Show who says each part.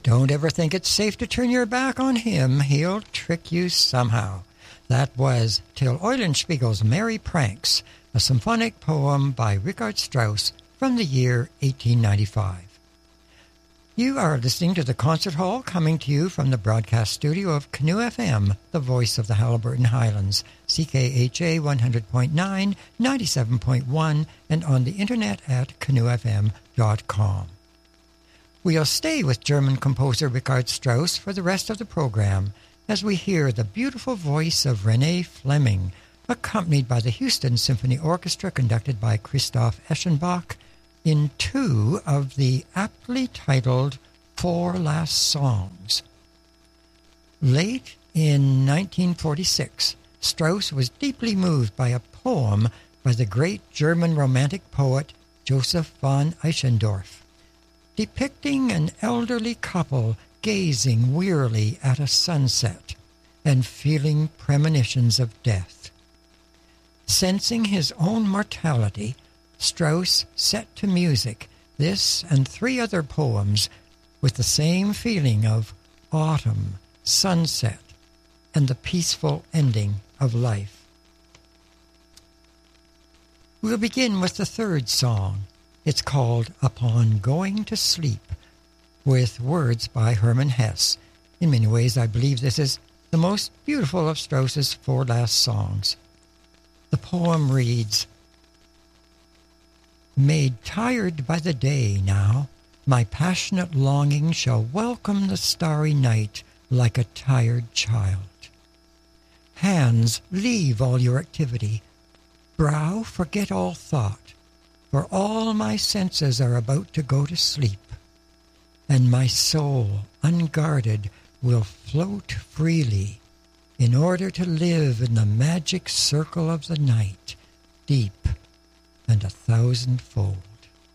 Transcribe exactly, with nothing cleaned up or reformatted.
Speaker 1: Don't ever think it's safe to turn your back on him. He'll trick you somehow. That was Till Eulenspiegel's Merry Pranks, a symphonic poem by Richard Strauss from the year eighteen ninety-five. You are listening to the Concert Hall, coming to you from the broadcast studio of Canoe F M, the voice of the Haliburton Highlands, C K H A one hundred point nine, ninety-seven point one, and on the internet at canoe f m dot com. We'll stay with German composer Richard Strauss for the rest of the program as we hear the beautiful voice of Renee Fleming, accompanied by the Houston Symphony Orchestra conducted by Christoph Eschenbach in two of the aptly titled Four Last Songs. Late in nineteen forty-six, Strauss was deeply moved by a poem by the great German Romantic poet Joseph von Eichendorff, depicting an elderly couple gazing wearily at a sunset and feeling premonitions of death. Sensing his own mortality, Strauss set to music this and three other poems with the same feeling of autumn, sunset, and the peaceful ending of life. We'll begin with the third song. It's called Upon Going to Sleep, with words by Hermann Hesse. In many ways, I believe this is the most beautiful of Strauss's four last songs. The poem reads, "Made tired by the day now, my passionate longing shall welcome the starry night like a tired child. Hands, leave all your activity. Brow, forget all thought. For all my senses are about to go to sleep, and my soul, unguarded, will float freely in order to live in the magic circle of the night, deep and a thousandfold."